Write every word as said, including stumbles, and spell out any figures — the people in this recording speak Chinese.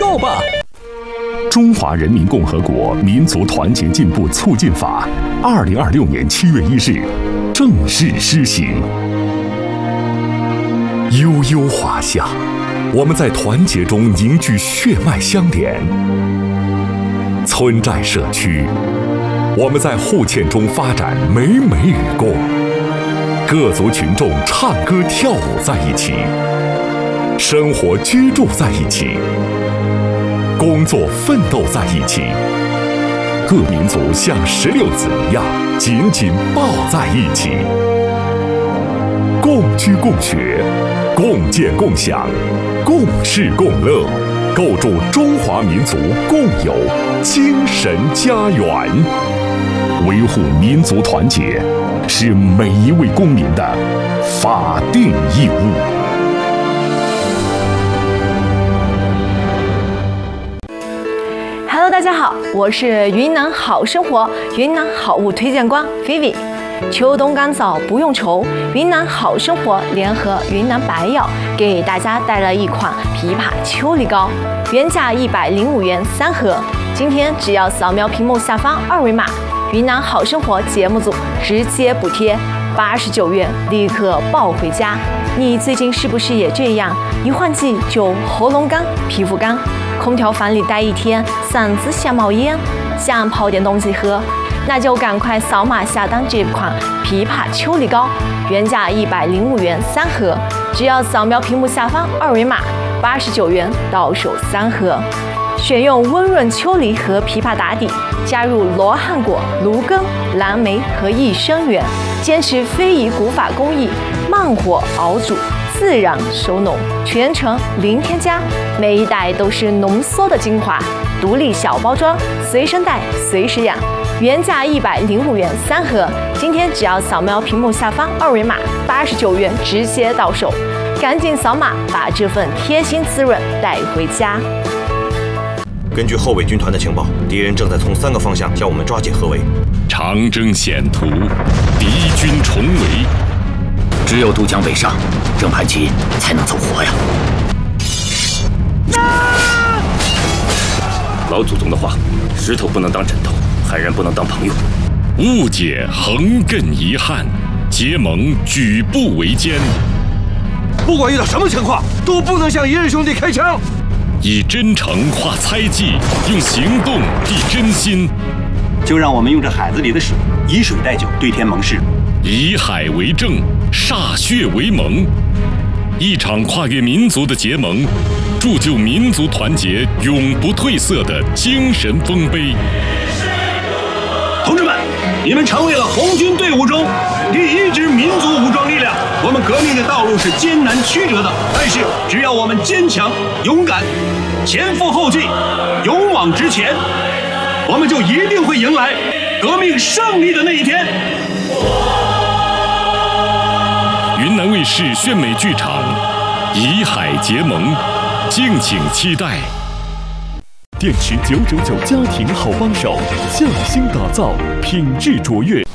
报吧！《中华人民共和国民族团结进步促进法》二零二六年七月一日正式施行。悠悠华夏，我们在团结中凝聚血脉相连；村寨社区，我们在互嵌中发展美美与共。各族群众唱歌跳舞在一起，生活居住在一起，工作奋斗在一起。各民族像石榴籽一样紧紧抱在一起，共居共学，共建共享，共事共乐，构筑中华民族共有精神家园。维护民族团结是每一位公民的法定义务。 Hello， 大家好，我是云南好生活云南好物推荐官 Vivi。秋冬干燥不用愁，云南好生活联合云南白药给大家带来一款枇杷秋梨膏，原价一百零五元三盒，今天只要扫描屏幕下方二维码，云南好生活节目组直接补贴八十九元，立刻抱回家。你最近是不是也这样？一换季就喉咙干、皮肤干，空调房里待一天，嗓子想冒烟，想泡点东西喝，那就赶快扫码下单这款枇杷秋梨膏，原价一百零五元三盒，只要扫描屏幕下方二维码，八十九元到手三盒。选用温润秋梨和枇杷打底，加入罗汉果、芦根、蓝莓和益生元，坚持非遗古法工艺，慢火熬煮，自然收浓，全程零添加，每一袋都是浓缩的精华，独立小包装，随身带，随时养。原价一百零五元三盒，今天只要扫描屏幕下方二维码，八十九元直接到手，赶紧扫码把这份贴心滋润带回家。 根据后卫军团的情报，敌人正在从三个方向向我们抓紧合围。 长征险途，敌军重围， 只有渡江北上，郑盘旗才能走活呀！ 啊！老祖宗的话，石头不能当枕头，害人不能当朋友。 误解横亘遗憾，结盟举步维艰。 不管遇到什么情况，都不能向一日兄弟开枪。 以真诚化猜忌，用行动递真心。 就让我们用这海子里的水，以水代酒，对天盟誓。 以海为证，歃血为盟。一场跨越民族的结盟，铸就民族团结永不褪色的精神丰碑。 同志们，你们成为了红军队伍中第一支民族武装力量。我们革命的道路是艰难曲折的，但是只要我们坚强勇敢，前赴后继，勇往直前，我们就一定会迎来革命胜利的那一天。 云南卫视炫美剧场以海结盟，敬请期待。电池九九九家庭好帮手，匠心打造，品质卓越。